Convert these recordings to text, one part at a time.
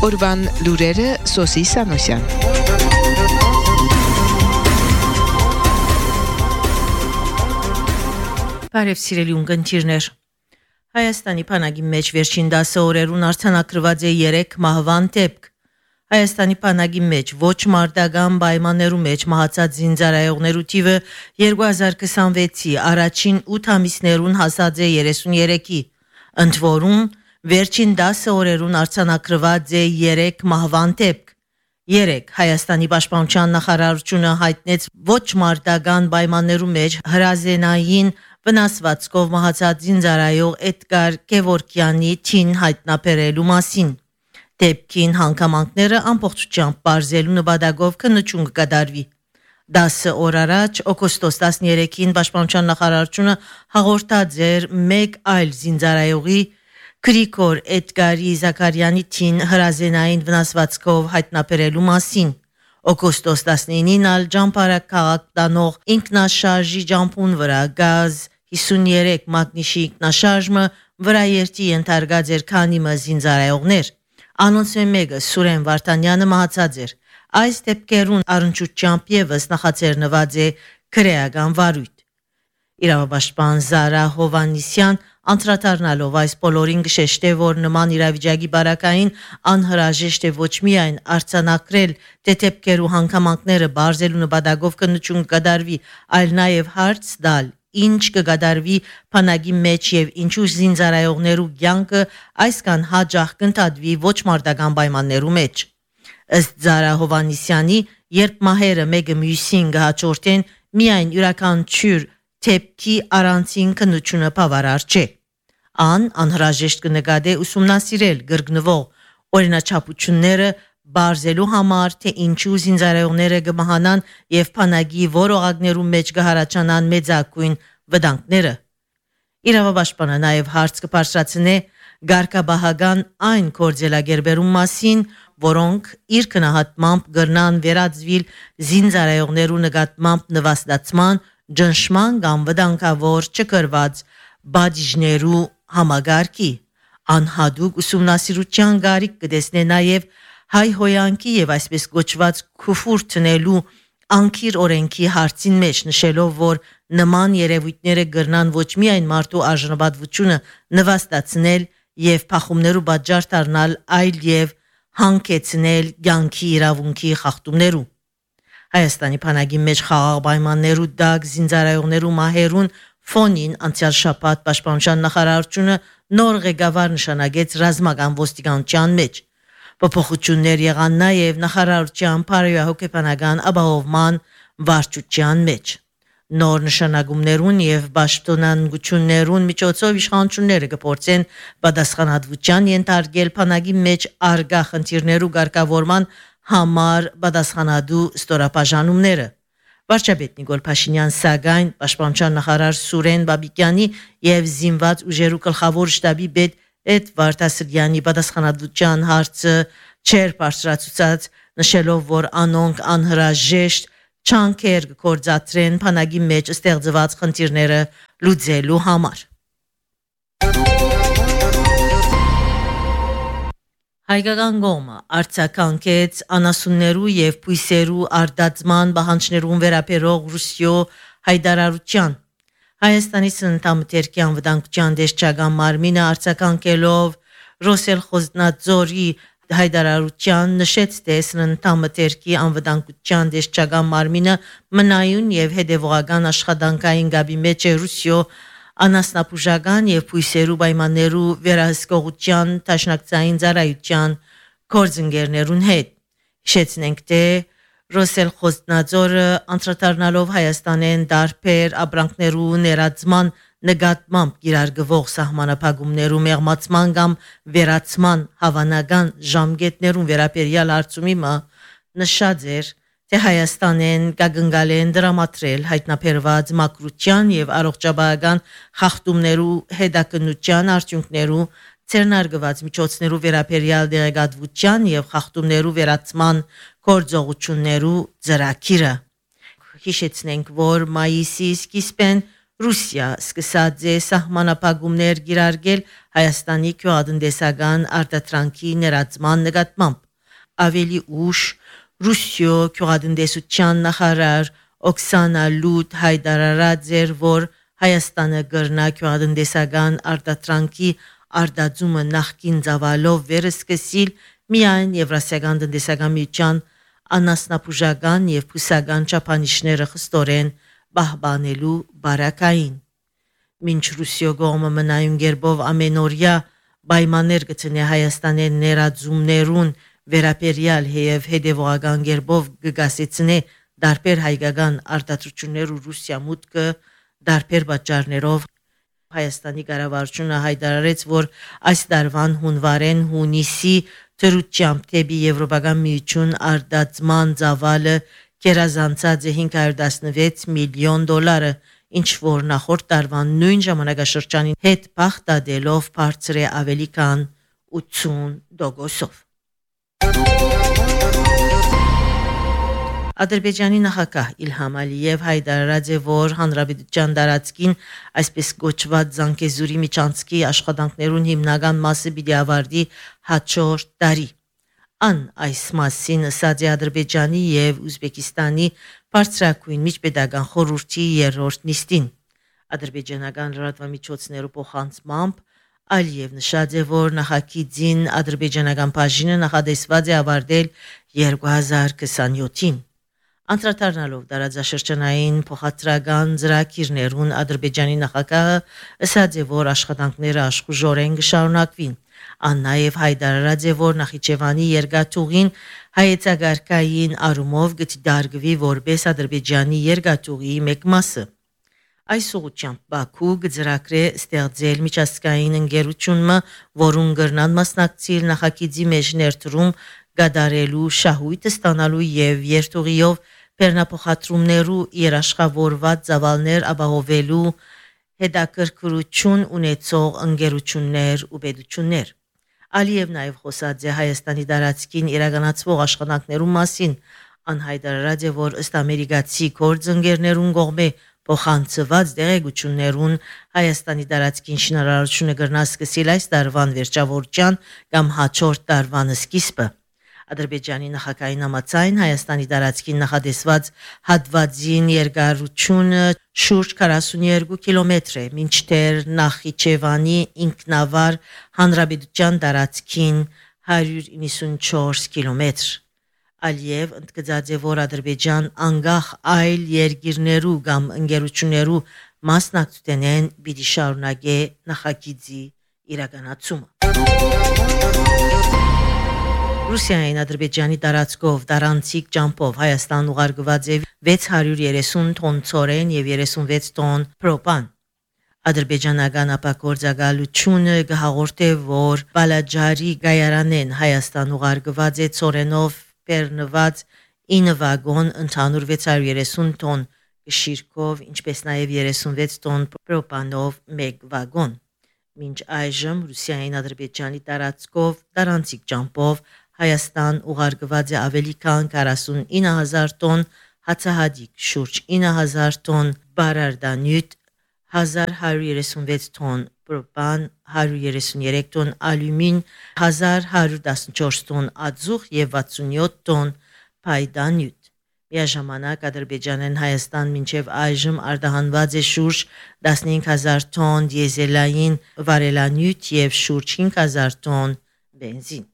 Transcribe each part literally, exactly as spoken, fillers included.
Օրվան լուրերը Սոսի Սանոսյան։ Բարև սիրելի ունկնդիրներ։ Հայաստանի բանակի մեջ վերջին դասը օրերուն արձանագրված է երեք մահվան դեպք։ Հայաստանի բանակի մեջ ոչ մարտական պայմաններու մեջ մահացած զինծառայողներու թիվը երկու հազար քսանվեցի առաջին ութ ամիսներուն հասած է երեսուներեքի, ընդ որում վերջին դասը օրերուն արձանագրված է երեք մահվան դեպք։ Երեք Հայաստանի պաշտպանության նախարարությունը հայտնեց ոչ մարտական պայմաններու մեջ հրազենային վնասվածքով մահացած զինծառայող Էդգար Գևորգյանի թին հայտնաբերելու մասին։ Դեպքին հանգամանքները ամբողջությամբ բարձելու նպատակով քննություն կկատարվի։ Դասը օր առաջ օգոստոս տասներեքին պաշտպանության նախարարությունը հաղորդած էր մեկ այլ զինծառայողի Գրիգոր Էդգարի Զաքարյանի թին հրազենային վնասվածքով հայտնաբերելու մասին։ Օգոստոս տասնինին ալ Ջամփարակ քաղաք տանող ինքնաշարժի ջամփուն վրա գազ հիսուներեք մագնիշի ինքնաշարժը վրա երթի ենթարկած էր քանի մը զինծառայողներ։ Անոնց մեկը Սուրեն Վարդանյանը մահացած էր։ Այս դեպքերուն առնչությամբ եւս նախաձեռնված է քրեական վարույթ։ Իրավապաշտպան Զարա Հովանիսյան անդրադառնալով այս բոլորին գշեշտե, որ նման իրավիճակի բարակային անհրաժեշտ է ոչ միայն արձանագրել թե դեպքերու հանգամանքները բարձելու նպատակով քննություն կդարվի, այլ նաև հարց տալ ինչ կգադարվի բանակի մեջ եւ ինչու զինծառայողներու կյանքը այսքան հաջող կընդհատվի ոչ մարտական պայմաններու մեջ։ Ըստ Զարա Հովանիսյանի, երբ մահերը մեկը մյուսին կհաջորդեն, միայն յուրաքանչյուր դեպքի առանցին քննությունը բավարար չէ։ Ան անհրաժեշտ կնկատի ուսումնասիրել գրգնվող օրինաչափությունները բարձելու համար, թե ինչու զինծառայողները կմահանան եւ բանակի որողակներու մեջ կհարաճանան մեծակույն վտանգները։ Իրավապաշտպանը նաեւ հարց կբարձրացնե գարկաբահական այն կորձելագերբերում մասին, որոնք իր քնահատմամբ գրնան վերածվիլ զինծառայողներու նկատմամբ նվաստացման, ջնշման կամ վտանգավոր չկրված բաժներու համագարկի։ Անհատուկ ուսումնասիրության գարիք կտեսնե նաեւ հայ հոյանքի եւ այսպես կոչված քուֆուր տնելու անկիր օրենքի հարցին մեջ, նշելով, որ նման երևույթները գրնան ոչ միայն մարդու արժանապատվությունը նվաստացնել եւ փախումներու պատճառ դառնալ, այլ եւ հանգեցնել կյանքի իրավունքի խախտումներու։ Հայաստանի բանակի մեջ խաղաղ պայմաններու դակ զինծառայողներու մահերուն ֆոնին անցյալ շաբաթ պաշտպանության նախարարությունը նոր ղեկավար նշանակեց ռազմական ոստիկանության մեջ։ Փոփոխություններ եղան նաև նախարարության բարոյահոգեբանական ապահովման վարչության մեջ։ Նոր նշանակումներուն եւ պաշտոնանկություններուն միջոցով իշխանությունները կփորձեն պատասխանատվության ենթարկել բանակի մեջ արգա խնդիրներու ղեկավարման համար պատասխանատու ստորաբաժանումները։ Վարչապետ Նիկոլ Փաշինյան սակայն պաշտպանության նախարար Սուրեն Բաբիկյանի եւ զինված ուժերու գլխավոր շտաբի պետ Էդվարդ Ասրյանի պատասխանատվության հարցը չեր բարձրացուցած, նշելով, որ անոնք անհրաժեշտ չանքեր կգործադրեն բանակի մեջ ստեղծված խնդիրները լուծելու համար։ Հայկական կողմը արձագանքեց անասուններու եւ բույսերու արտադրման պահանջներուն վերաբերող Ռուսիո հայտարարության։ Հայաստանի սննդամթերքի անվտանգության դեսչական մարմինը արձագանքելով Ռոսելխոզնաձորի հայտարարության նշեց, թե սննդամթերքի անվտանգության դեսչական մարմինը մնայուն եւ հետեւողական աշխատանքային գաբի մեջ է Ռուսիո անասնապուժական եւ բույսերու պայմաններու վերահսկողության տաշնակցային ծառայության գործընկերներուն հետ։ Հիշեցնենք, թե Ռոսելխոզնաձորը անդրադառնալով Հայաստանեն դարբեր ապրանքներու ներածման նկատմամբ կիրարգվող սահմանափակումներու մեղմացման կամ վերացման հավանական ժամկետներուն վերաբերյալ հարցումի մը նշած էր, թե Հայաստանեն կգնգալեն դրամատրել հայտնաբերված մակրության եւ առողջապահական խախտումներու հետաքննության արդյունքներու ցերնարգված միջոցներու վերաբերյալ դեղեկատվության եւ խախտումներու վերացման գործողություններու ծրագիրը։ Հիշեցնենք, որ մայիսի սկիզբեն Ռուսիա սկսած է սահմանափակումներ գիրարգել Հայաստանի գյուղատնտեսական արտադրանքի ներածման նկատմամբ։ Ավելի ուշ Ռուսիո գյուղատնտեսության նախարար Օքսանա Լուտ հայտարարած էր, որ Հայաստանը կրնա գյուղատնտեսական արտադրանքի արտադրումը նախկին ծավալով վերսկսիլ միայն Եվրասիական տնտեսական միության անասնապուժական եւ փուսական չափանիշները խստորեն պահպանելու բարակային։ Մինչ Ռուսիո կողմը մնայուն գերբով ամենօրյա պայմաններ գտնե Հայաստանի ներածումներուն վերապերյալ եւ հետեւողական գերբով կգասեցնե դարբեր հայկական արտադրություններ ու Ռուսիա մուտքը դարբեր պատճառներով Հայաստանի կառավարությունը հայտարարեց, որ այս տարվան հունվարեն հունիսի թրուճամբ դեպի Եվրոպական միություն արտադրման ծավալը գերազանցած է հինգ հարյուր տասնվեց միլիոն դոլարը, ինչ որ նախորդ տարվան նույն ժամանակաշրջանի հետ փոխադելով բարձր է ավելի քան ութսուն տոկոսով։ Ադրբեջանի նախագահ Իլհամ Ալիև հայտարարած է, որ հանրապետության տարածքին այսպես կոչված Զանգեզուրի միջանցքի աշխատանքներուն հիմնական մասը պիտի ավարտի հաջորդ տարի։ Ան այս մասին ասաց է Ադրբեջանի եւ Ուզբեկիստանի բարձրակույն միջպետական խորհրդի երրորդ նիստին։ Ադրբեջանական լրատվամիջոցներու փոխանցմամբ Ալիև նշած է, որ նախագիծին ադրբեջանական բաժինը նախադեсված է ավարտել երկու հազար քսանյոթին։ Անդրադառնալով տարածաշրջանային փոխադրական ծրագիրներուն Ադրբեջանի նախագահը ասաց է, որ աշխատանքները աշխուժորեն կշարունակվին։ Ան նաև հայտարարած է, որ Նախիջևանի երկաթուղին հայեցակարգային առումով կդարգվի որպես Ադրբեջանի երկաթուղիի մեկ մասը։ Այս ուղղությամբ Բաքու կձեռագրե ստեղծել միջազգային ընկերությունը, որուն կրնան մասնակցել նախագիծի մեջ ներդրում կատարելու շահույթը ստանալու եւ երթուղիով բեռնափոխադրումներու երաշխավորված ծավալներ ապահովելու հետաքրքրություն ունեցող ընկերություններ ու պետություններ։ Ալիև նաև խոսած է Հայաստանի տարածքին իրականացվող աշխատանքներու մասին, անհայտարարած է, որ ըստ ամերիկացի գործընկերներուն կողմէ փոխանցված դեղեցություններուն Հայաստանի տարածքին շինարարությունը կրնա սկսել այս տարվան վերջավորության կամ հաջորդ տարվան սկիզբը։ Ադրբեջանի նախագահի համաձայն Հայաստանի տարածքին նախադեсված հատվածին երկարությունը շուրջ քառասունյոթ կիլոմետր է, մինչդեռ Նախիջևանի ինքնավար հանրապետության տարածքին հարյուր իննսունչորս կիլոմետր։ Ալիև ընդգծած է, որ Ադրբեջան անգախ այլ երկիրներու կամ ընկերություններու մասնակցութենեն պիտի շարունակե նախագիծի իրականացումը։ Ռուսիային Ադրբեջանի տարածքով տարանցիկ ճամփով Հայաստան ուղարկված է վեց հարյուր երեսուն տոն ցորեն եւ երեսունվեց տոն պրոպան։ Ադրբեջանական ապագործակալությունը կհաղորդե, որ Բալաջարի գայարանեն Հայաստան ուղարկված է ցորենով բեռնված ինը վագոն ընդհանուր վեց հարյուր երեսուն տոն գշիրքով, ինչպես նաև երեսունվեց տոն պրոպանով մեկ վագոն։ Մինչ այժմ Ռուսիային Ադրբեջանի տարածքով տարանցիկ ճամփով Հայաստան ուղարկված է ավելի քան քառասունինը հազար տոն հացահատիկ, շուրջ ինը հազար տոն բարարդանյութ, հազար հարյուր երեսունվեց տոն պրոպան, հարյուր երեսունյոթ տոն ալյումին, հազար հարյուր տասնչորս տոն ածուխ եւ վաթսունյոթ տոն փայդանյութ։ Միաժամանակ Ադրբեջանեն Հայաստան մինչև այժմ արտահանված է շուրջ տասնհինգ հազար տոն դիեզելային վարելանյութ եւ շուրջ հինգ հազար տոն բենզին։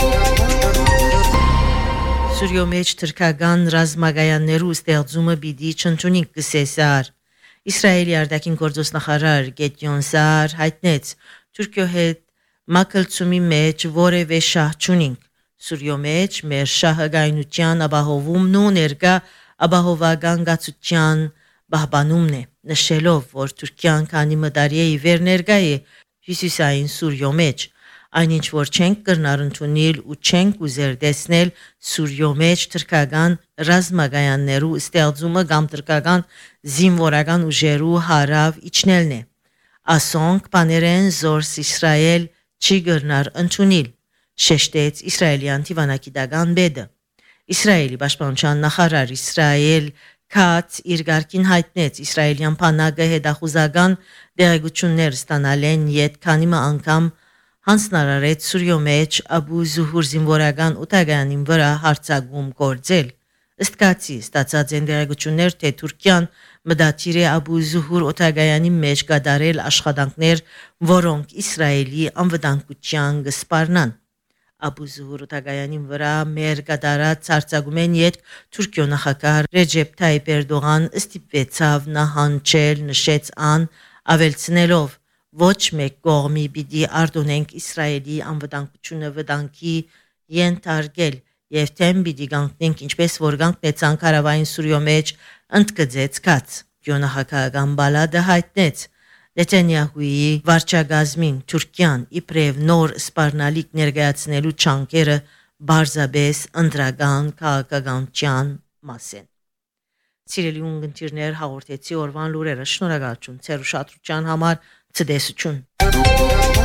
Սուրիո մեջ թրքական ռազմագայաններու ստեղծումը պիտի չընդունի կսեսար։ Իսրայելի արտաքին գործոստ նախարար Գեդեոն Սար հայտնեց Թուրքիո հետ մակլցումի մեջ որևէ շահ չունենք։ Սուրիո մեջ մեր շահագայնության ապահովումն ու ներկա ապահովական գացության պահպանումն է, նշելով, որ Թուրքիան քանի մտարի է վեր ներկա է հյուսիսային Սուրիո մեջ, այնինչ որ չենք կրնար ընդունել ու չենք ուզեր տեսնել Սուրիո մեջ թրքական ռազմագայաններու ստեղծումը կամ թրքական զինվորական ուժերու հարավ իջնելն է։ Ասոնք բաներեն զորս Իսրայել չի կրնար ընդունել, շեշտեց իսրայելյան դիվանագիտական բեդը։ Իսրայելի պաշտպանության նախարար Իսրայել Քաց իր գարկին հայտնեց իսրայելյան բանակը հետախուզական դեղեցություններ ստանալ են յետ քանի անգամ հանձնարարեց Սուրիո մեջ Աբու Զուհուր զինվորական օտարյանին վրա հարձակում գործել ըստ կացի ստացած են դեղեցություններ թե Թուրքիան մտադիր է Աբու Զուհուր օտարյանի մեջ կատարել աշխատանքներ որոնք Իսրայելի անվտանգության կսպառնան Աբու Զուհուր օտարյանին վրա մեր կատարած հարձակումեն յետ Թուրքիո նախագահ Ռեջեփ Թայիփ Էրդողան ստիպվեցավ նահանջել նշեց ան ավելցնելով ոչ մեկ կողմի պիտի արտոնենք Իսրայելի անվտանգությունը վտանգի ենթարկել եւ թեմ պիտի գանքնենք ինչպես որ գանքնեցան Կարավային Սուրիո մեջ ընդգծեց Կաց Գյոնահակական բալադը հայտնեց Նեթանյահուի վարչագազմին Թուրքիան իբրև նոր սպառնալիք ներկայացնելու չանկերը բարձաբես ընդրական քաղաքականության մասեն Սիրելի ունգընտիրներ հաղորդեցի օրվան լուրերը շնորհակալություն ցեր ուշադրության համար ցտեսություն